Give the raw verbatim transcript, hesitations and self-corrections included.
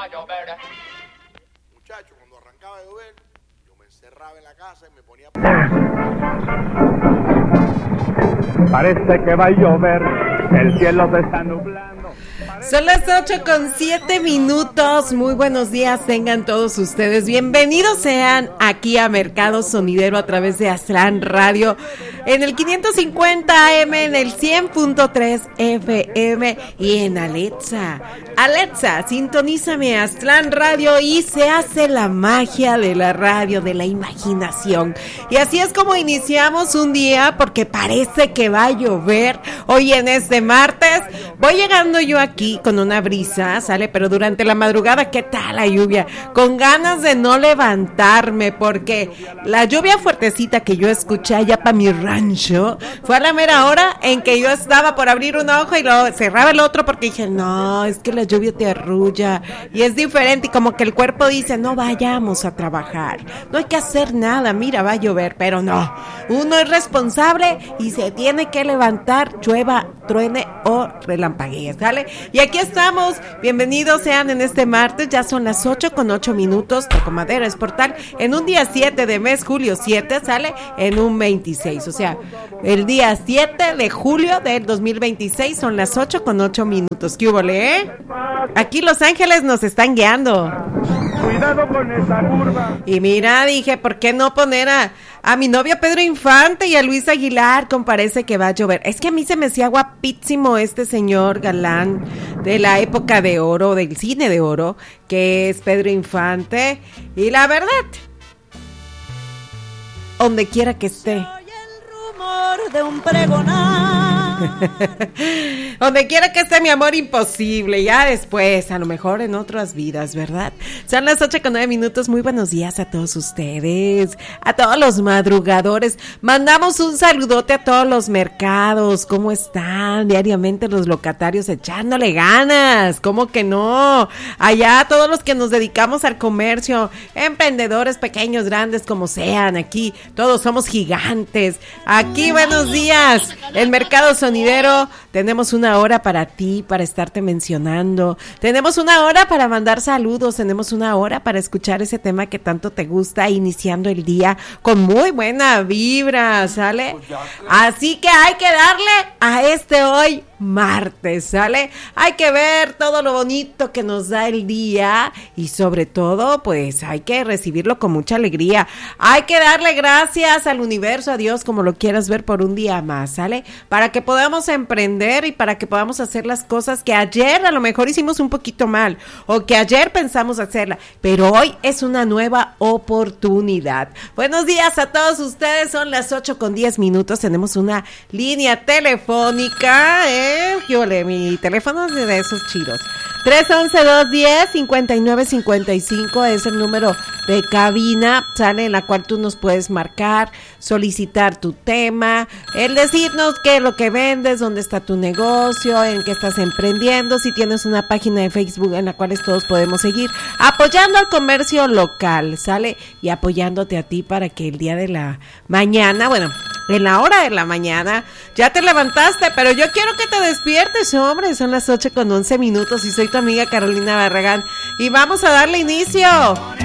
a llover. Muchachos, cuando arrancaba a llover, yo me encerraba en la casa y me ponía... Parece que va a llover, el cielo se está nublando. Son las ocho con siete minutos. Muy buenos días tengan todos ustedes. Bienvenidos sean aquí a Mercado Sonidero a través de Aztlán Radio en el quinientos cincuenta A M, en el cien punto tres F M y en Alexa. Alexa, sintonízame Aztlán Radio y se hace la magia de la radio, de la imaginación. Y así es como iniciamos un día, porque parece que va a llover hoy en este martes. Voy llegando yo aquí con una brisa, ¿sale? Pero durante la madrugada, ¿qué tal la lluvia? Con ganas de no levantarme, porque la lluvia fuertecita que yo escuché allá para mi rancho fue a la mera hora en que yo estaba por abrir un ojo y lo cerraba el otro, porque dije, no, es que la lluvia te arrulla y es diferente, y como que el cuerpo dice, no vayamos a trabajar, no hay que hacer nada, mira, va a llover, pero no, uno es responsable y se tiene que levantar, llueva, truene o relampaguee, ¿sale? Y aquí estamos, bienvenidos sean en este martes, ya son las ocho con ocho minutos, Tocomadera es portal, en un día siete de mes, julio siete, sale en un veintiséis, o sea, el día siete de julio del dos mil veintiséis, son las ocho con ocho minutos, ¿qué hubo, eh? Aquí Los Ángeles nos están guiando. Cuidado con esa curva. Y mira, dije, ¿por qué no poner a, a mi novio Pedro Infante y a Luis Aguilar con Parece que va a llover? Es que a mí se me hacía guapísimo este señor galán de la época de oro, del cine de oro, que es Pedro Infante. Y la verdad, donde quiera que esté, de un pregonar. donde quiera que esté mi amor, imposible, ya después, a lo mejor en otras vidas, ¿verdad? Son las ocho con nueve minutos, muy buenos días a todos ustedes, a todos los madrugadores, mandamos un saludote a todos los mercados, ¿cómo están? Diariamente los locatarios echándole ganas, ¿cómo que no? Allá todos los que nos dedicamos al comercio, emprendedores pequeños, grandes, como sean, aquí todos somos gigantes, aquí buenos días, el Mercado Sonidero, tenemos una hora para ti, para estarte mencionando, tenemos una hora para mandar saludos, tenemos una hora para escuchar ese tema que tanto te gusta, iniciando el día con muy buena vibra, ¿sale? Así que hay que darle a este hoy martes, ¿sale? Hay que ver todo lo bonito que nos da el día y sobre todo, pues hay que recibirlo con mucha alegría. Hay que darle gracias al universo, a Dios, como lo quieras ver, por un día más, ¿sale? Para que podamos emprender y para que podamos hacer las cosas que ayer a lo mejor hicimos un poquito mal o que ayer pensamos hacerla, pero hoy es una nueva oportunidad. Buenos días a todos ustedes, son las ocho con diez minutos, tenemos una línea telefónica, ¿eh? Yo le, mi teléfono es de esos chidos. tres once, dos diez, cincuenta y nueve cincuenta y cinco es el número de cabina, sale, en la cual tú nos puedes marcar, solicitar tu tema, el decirnos qué es lo que vendes, dónde está tu negocio, en qué estás emprendiendo, si tienes una página de Facebook en la cual todos podemos seguir apoyando al comercio local, sale, y apoyándote a ti para que el día de la mañana, bueno, en la hora de la mañana, ya te levantaste, pero yo quiero que te despiertes, hombre, son las ocho con once minutos y soy tu amiga Carolina Barragán y vamos a darle inicio